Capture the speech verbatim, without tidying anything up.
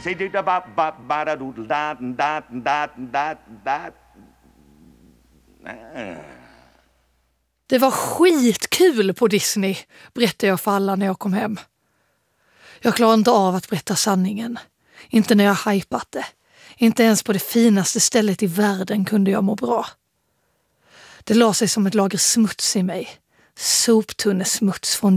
Det var skitkul på Disney, berättade jag för alla när jag kom hem. Jag klarade inte av att berätta sanningen. Inte när jag hypat det. Inte ens på det finaste stället i världen kunde jag må bra. Det la sig som ett lager smuts i mig. Soptunnesmuts från